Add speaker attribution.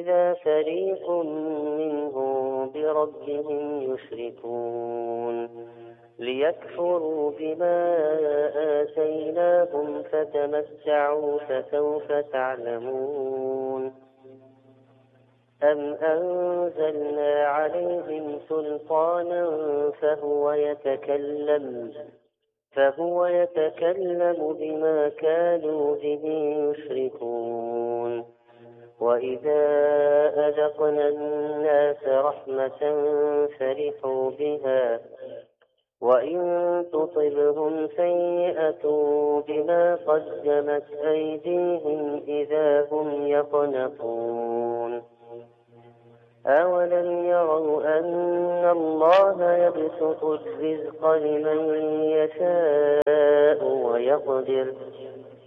Speaker 1: إذا فريق منهم بربهم يشركون ليكفروا بما آتيناهم فتمتعوا فسوف تعلمون أم أنزلنا عليهم سلطانا فهو يتكلم بما كانوا به يشركون وإذا أذقنا الناس رحمة فرحوا بها وإن تصبهم سيئة بما قدمت أيديهم إذا هم يقنطون أولم يروا أن الله يبسط الرزق لمن يشاء ويقدر